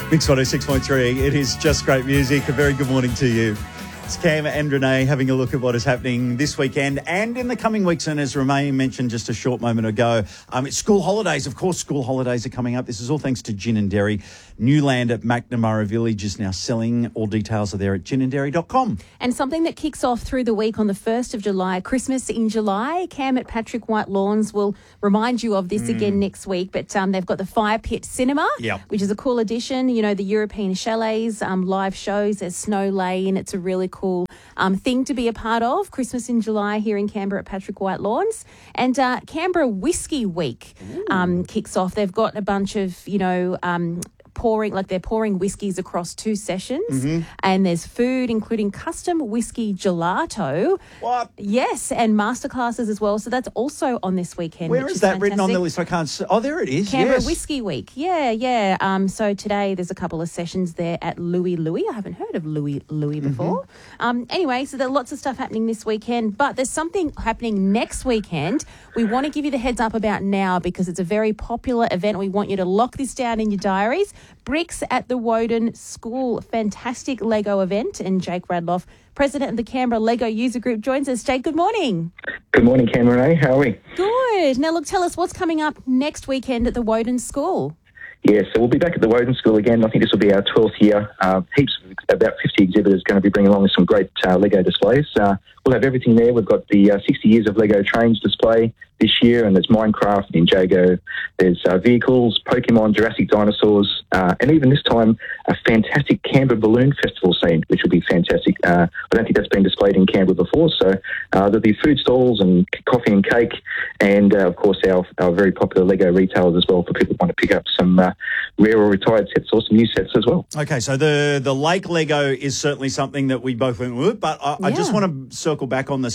Mix 106.3. It is just great music. A very good morning to you. It's Cam and Renee having a look at what is happening this weekend and in the coming weeks. And as Renee mentioned just a short moment ago, it's school holidays. Of course, school holidays are coming up. This is all thanks to Gin and Dairy. New land at Macnamara Village is now selling. All details are there at ginanddairy.com. And something that kicks off through the week on the 1st of July, Christmas in July. Cam at Patrick White Lawns will remind you of this again next week. But they've got the Fire Pit Cinema, which is a cool addition. You know, the European chalets, live shows. There's Snow Lane. It's a really cool thing to be a part of. Christmas in July here in Canberra at Patrick White Lawns. And Canberra Whiskey Week kicks off. They've got a bunch of, they're pouring whiskies across 2 sessions. And there's food, including custom whiskey gelato. What? Yes, and masterclasses as well. So that's also on this weekend. Where is that written on the list? I can't see. Oh, there it is. Canberra Whiskey Week. Yeah. So today there's a couple of sessions there at Louis. I haven't heard of Louis before. Anyway, so there's lots of stuff happening this weekend, but there's something happening next weekend. We want to give you the heads up about now because it's a very popular event. We want you to lock this down in your diaries. Bricks at the Woden School. Fantastic Lego event. And Jake Radloff, President of the Canberra Lego User Group, joins us. Jake, good morning. Good morning, Cam and Renee. How are we? Good. Now, look, tell us what's coming up next weekend at the Woden School. Yeah, so we'll be back at the Woden School again. I think this will be our 12th year. About 50 exhibitors going to be bringing along some great Lego displays. We'll have everything there. We've got the 60 years of Lego Trains display this year, and there's Minecraft, Ninjago, there's vehicles, Pokemon, Jurassic dinosaurs, and even this time a fantastic Canberra Balloon Festival scene, which will be fantastic. I don't think that's been displayed in Canberra before, so there'll be food stalls and coffee and cake, and of course our very popular Lego retailers as well for people who want to pick up some rare or retired sets or some new sets as well. Okay, so the Lake Lego is certainly something that we both went with, but I just want to circle back on the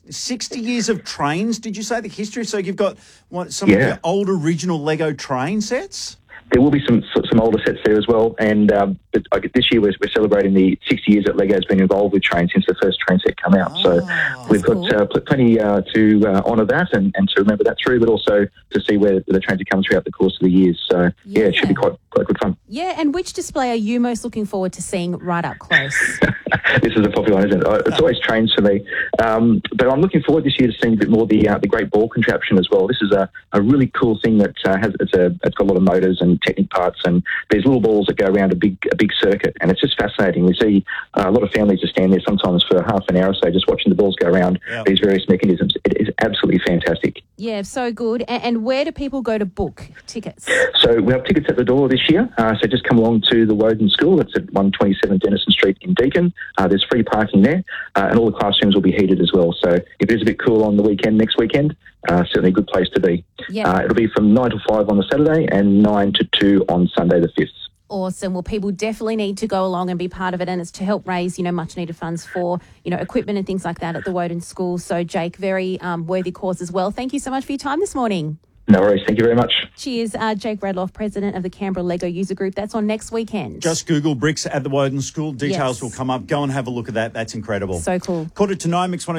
60 years of trains. Did you say the history? So you've got some of the old original Lego train sets? There will be some older sets there as well, and this year we're celebrating the 60 years that Lego's been involved with trains since the first train set come out. So we've got plenty to honour that and to remember that through, but also to see where the trains have come throughout the course of the years. So it should be quite good fun. Yeah, and which display are you most looking forward to seeing right up close? This is a popular one, isn't it? It's always trains for me. But I'm looking forward this year to seeing a bit more the Great Ball contraption as well. This is a really cool thing that it's got a lot of motors and Technic parts, and there's little balls that go around a big circuit, and it's just fascinating. We see a lot of families just stand there sometimes for half an hour or so just watching the balls go around these various mechanisms. It is absolutely fantastic. Yeah, so good. And where do people go to book tickets? So we have tickets at the door this year, so just come along to the Woden School. It's at 127 Denison Street in Deakin. There's free parking there, and all the classrooms will be heated as well. So if it is a bit cool on the weekend, next weekend, certainly a good place to be. It'll be from 9 to 5 on the Saturday and 9 to 2 on Sunday the 5th. Awesome. Well, people definitely need to go along and be part of it, and it's to help raise, much needed funds for, equipment and things like that at the Woden School. So, Jake, very worthy cause as well. Thank you so much for your time this morning. No worries. Thank you very much. Cheers. Jake Radloff, President of the Canberra Lego User Group. That's on next weekend. Just Google Bricks at the Woden School. Details will come up. Go and have a look at that. That's incredible. So cool. 8:45, Mix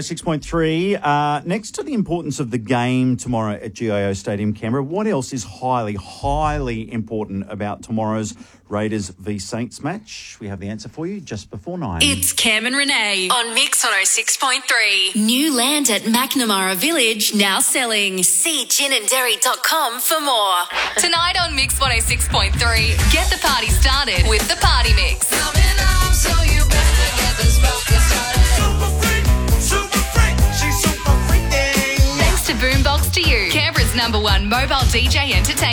106.3. Next to the importance of the game tomorrow at GIO Stadium, Canberra, what else is highly, highly important about tomorrow's Raiders v Saints match? We have the answer for you just before 9. It's Cam and Renee on Mix 106.3. New land at Macnamara Village now selling. See ginanddairy.com for more. Tonight on Mix 106.3, get the party started with the Party Mix. Thanks to Boombox to You, Canberra's #1 mobile DJ entertainment.